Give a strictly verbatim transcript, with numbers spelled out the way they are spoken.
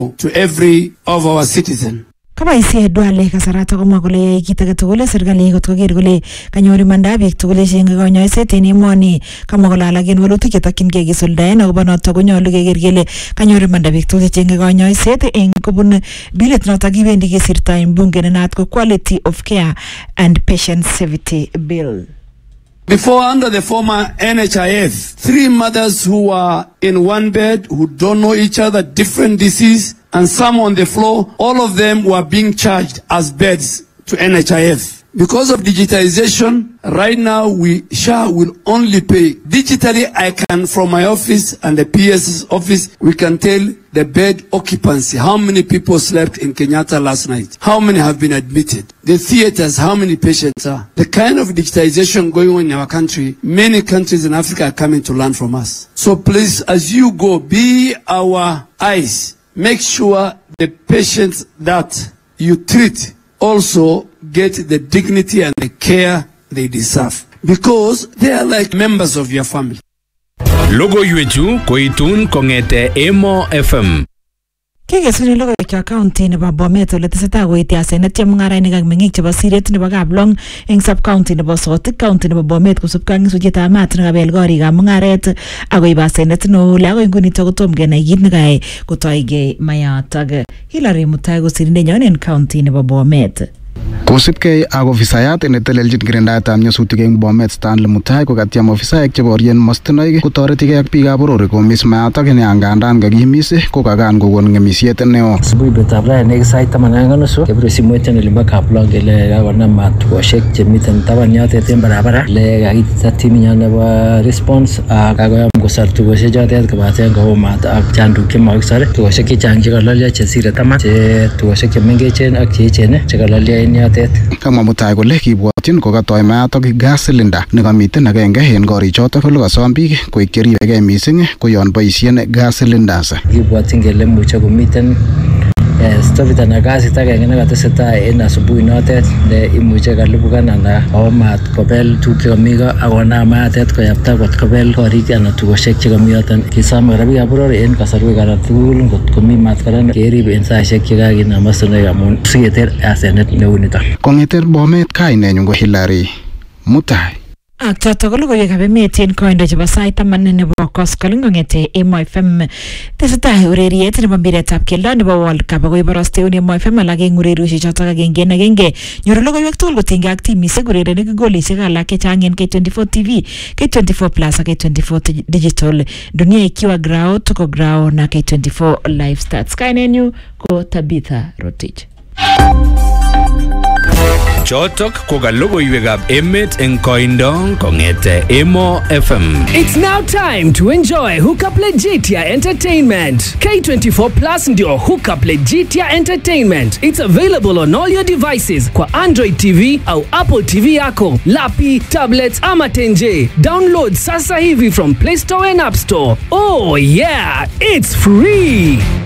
to every of our citizens. Kama isi dwale kasarata komwa kole kita tugul serikali kot koker kole kanyor imanda biik tugul chenge konyoiset en emoni kama kole alagen walutik chetokyingei kisuldaen akobo notok konyolu keker kele kanyor imanda biik tugul chenge konyoiset eng kobun bilit notok kibendi kesirto en bunge nenaat ko Quality of Care and Patient Safety Bill. Before, under the former N H I F, three mothers who were in one bed, who don't know each other, different disease, and some on the floor, all of them were being charged as beds to N H I F. Because of digitization, right now we S H A will only pay. Digitally, I can, from my office and the P S's office, we can tell the bed occupancy, how many people slept in Kenyatta last night, how many have been admitted, the theaters, how many patients are. The kind of digitization going on in our country, many countries in Africa are coming to learn from us. So please, as you go, be our eyes. Make sure the patients that you treat also get the dignity and the care they deserve, because they are like members of your family. Logo yuechu koitun kongete Emo F M. Kekesuni logo ya county nebo Bomet ole tesetai koiti asenet chemung'arainik ak meng'ik chebo siret nebo Kaplong eng sub county nebo Sotik county nebo Bomet kosubkei ak nyasutietab maat nekabel korikab mung'aret akoib asenet neo ole akoi ngunito kotom kenai kit nekayai kotoigei mayatak. Hilary Mutai kosirindenyon en county nebo Bomet. Kosipkei ak ofisayat netelelchin kirindaetab nyasutik eng Bomet Stanley Mutai kokatyem ofisaek cheborien mostinoik kotoretigei ak biikab boror komis mayatak ne angandan kakimis kokakan kokon ng'emisiet neo. Asubuhi betab rani nekit sait taman ak nusu kebire simoit en olimbo Kaplong kele kakonam maat tukoshek chemiten taban yotet en barabara le kakiita timinyon nebo response ak kakoyam kosar tukoshek chotet kobaten kao maat ak chanduk chemakisore tukoshek chechang chekalolyo chesire taman che tukoshek chemengechen ak cheechen chekalolyo en yotet. Kamwa Mutai kole kibwotyin kokatoi mayatak gas cylinder nekamiten agenge en korichotok ole kasom biik koik cheribegei mising ko yon boisien gas cylinders. Kibwotyin kele muche komiten stopit ana gasit agenge nekatesetai en asubuhi notet ne imuche kalipukan ana kawo maat kobel tuguk chekami ko akonam mayatet koyapta kot kobel korik ana tukoshek chekami yoton. Kisome kora biikab boror en kasarwek alak tugul ngot komi maat kora kerib en saisiek chekakinam mostinwek amun siketer asenet neu niton. Kong'eten Bomet kainenyun ko Hilary Mutai. Ak chotok logoiwekab emet en koindo chebo sait taman nebo koskoleng kong'ete Emo F M. Tesetai ureriet nebo mpiretab keldo nebo World Cup akoi borosteun Emo F M alak eng ureriosiek chotok agenge en agenge. Nyoru logoiwek tugul kotinygei ak timisiek urerenik golisiek alak chechang en K twenty-four T V, K twenty-four Plus ak K twenty-four Digital. Dunia ikiwa grao tuko grao na K twenty-four Live Stats. Kainenyu ko Tabitha Rotich. Chotok ko ka logoiwekab emet eng koindo kongete Emo F M. It's now time to enjoy Hookup Legitia Entertainment. K twenty-four Plus ndio Hookup Legitia Entertainment. It's available on all your devices kwa Android T V au Apple T V yako, lapi, tablets ama tenje. Download sasa hivi from Play Store and App Store. Oh yeah, it's free.